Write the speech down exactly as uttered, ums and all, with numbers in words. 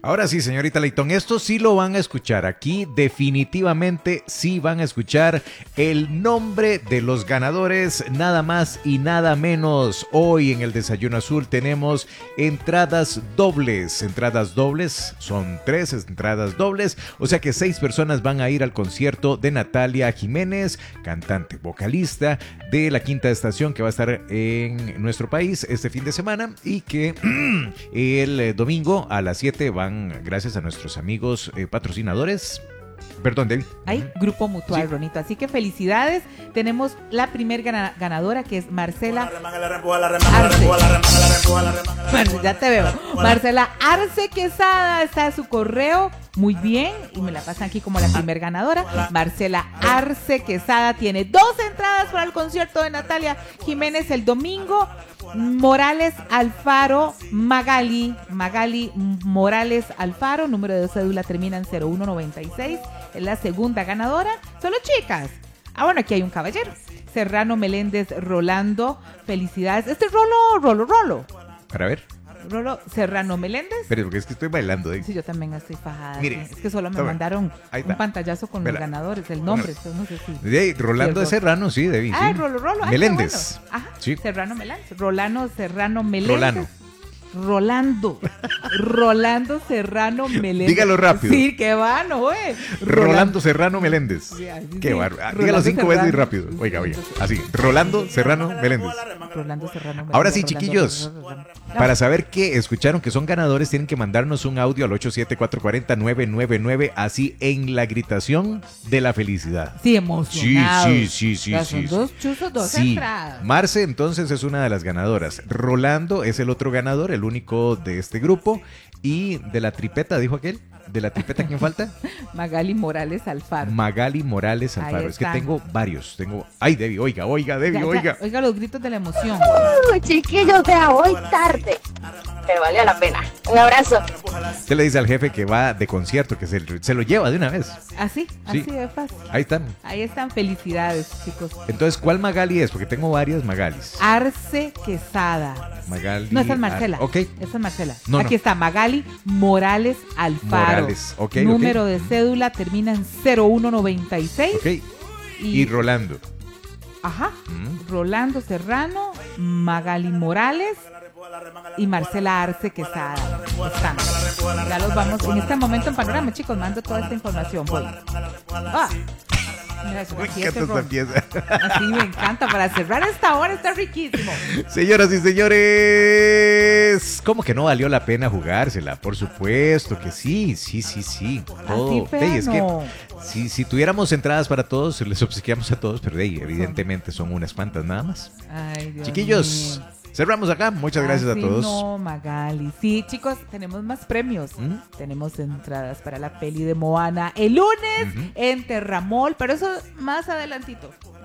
Ahora sí, señorita Leitón, esto sí lo van a escuchar. Aquí definitivamente sí van a escuchar el nombre de los ganadores, nada más y nada menos. Hoy en el Desayuno Azul tenemos entradas dobles. Entradas dobles, son tres entradas dobles. O sea que seis personas van a ir al concierto de Natalia Jiménez, cantante, vocalista de La Quinta Estación, que va a estar en nuestro país este fin de semana. Y que el eh, domingo a las siete van, gracias a nuestros amigos eh, patrocinadores. Perdón, David. Hay Grupo Mutual, sí. Ronito. Así que felicidades. Tenemos la primer gana- ganadora, que es Marcela Arce. Bueno, ya te veo. Marcela Arce Quesada, está en su correo. Muy bien. Y me la pasan aquí como la primer ganadora. Marcela Arce Quesada tiene dos entradas para el concierto de Natalia Jiménez el domingo. Morales Alfaro Magali, Magali Morales Alfaro, número de cédula termina en cero uno noventa y seis, es la segunda ganadora. Solo chicas. Ah, bueno, aquí hay un caballero. Serrano Meléndez Rolando, felicidades. Este es Rolo, Rolo, Rolo. Para ver. Rolo Serrano Meléndez. Pero porque es que estoy bailando. ¿eh? Sí, yo también estoy fajada. Mire, es que solo me tome. mandaron un pantallazo con Vela. Los ganadores, el nombre. Bueno, no sé si. De Rolando de Serrano, sí, David. Ah, sí. Rolo, Rolo. Meléndez. Bueno. Ajá, sí. Serrano Meléndez. Rolano Serrano Meléndez. Rolano. Rolando. Rolando Serrano Meléndez. Dígalo rápido. Sí, qué vano, güey. Rolando, Rolando Serrano Meléndez. Sí, qué sí. bárbaro. Dígalo cinco Serrano. Veces y rápido. Oiga, oiga. Así. Rolando Serrano Meléndez. Rolando Serrano Meléndez. Ahora sí, chiquillos. No. Para saber que escucharon que son ganadores, tienen que mandarnos un audio al ocho siete cuatro cuatro cero nueve nueve nueve, así en la gritación de la felicidad. Sí, emocionado. Sí, sí, sí, sí. sí, sí. Dos chuzos, dos sí. entradas. Marce, entonces, es una de las ganadoras. Rolando es el otro ganador, el único de este grupo. Y de la tripeta, dijo aquel. ¿De la tripeta quién falta? Magali Morales Alfaro. Magali Morales Alfaro. Es que tengo varios. Tengo. Ay, Debbie, oiga, oiga, Debbie, ya, oiga. Ya, oiga los gritos de la emoción. Uh, chiquillos, vea, hoy tarde. Pero valió la pena. Un abrazo. Usted le dice al jefe que va de concierto, que se, se lo lleva de una vez. Así, sí. así de fácil. Ahí están. Ahí están, felicidades, chicos. Entonces, ¿cuál Magali es? Porque tengo varias Magalis. Arce Quesada. Magali. No, esa es Marcela. Ar- ok. Esa es Marcela. No, Aquí no. está Magali Morales Alfaro. Morales, ok. Número okay. de cédula termina en cero uno noventa y seis. Ok. Y, y Rolando. Ajá. Mm. Rolando Serrano, Magali Morales y Marcela Arce Quesada. Están. Ya los vamos en este momento en panorama, chicos. Mando toda esta información. Voy. Ah. Mira, eso, me encanta esta pieza. Así me encanta. Para cerrar esta hora está riquísimo. Señoras y señores, ¿cómo que no valió la pena jugársela? Por supuesto que sí, sí, sí, sí. Todo. Así, hey, es que no. si, si tuviéramos entradas para todos, les obsequiamos a todos, pero hey, evidentemente son unas cuantas nada más. Ay, Dios Chiquillos. mío. Cerramos acá, muchas gracias Así a todos. No, Magali. Sí, chicos, tenemos más premios. ¿Mm? Tenemos entradas para la peli de Moana el lunes uh-huh. en Terramol, pero eso más adelantito.